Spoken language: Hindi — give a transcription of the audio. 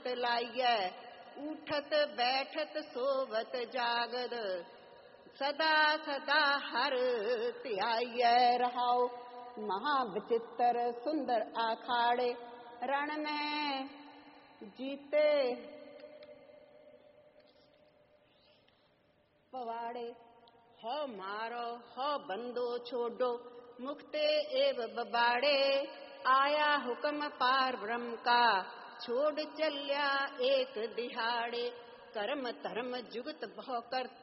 मात लाइय, उठत बैठत सोवत जागद, सदा सदा हर त्याय रहाओ। महाविचित्र सुंदर आखाड़े, रण में जीते पवाड़े। हो मारो हो बंदो छोड़ो, मुक्ते एव बबाड़े, आया हुक्म पार ब्रह्म का, छोड़ चल्या एक दिहाड़े। कर्म धर्म जुगत बहु कर